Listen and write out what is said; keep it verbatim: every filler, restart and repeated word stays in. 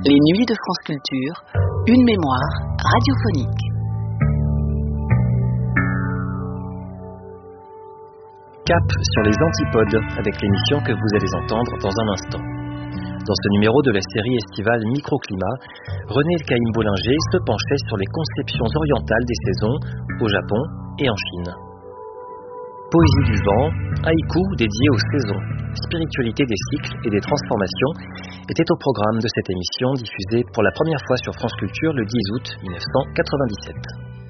Les Nuits de France Culture, une mémoire radiophonique. Cap sur les antipodes, avec l'émission que vous allez entendre dans un instant. Dans ce numéro de la série estivale Microclimat, René Elkaïm-Bollinger se penchait sur les conceptions orientales des saisons au Japon et en Chine. Poésie du vent, haïku dédié aux saisons, spiritualité des cycles et des transformations était au programme de cette émission diffusée pour la première fois sur France Culture le dix août mille neuf cent quatre-vingt-dix-sept.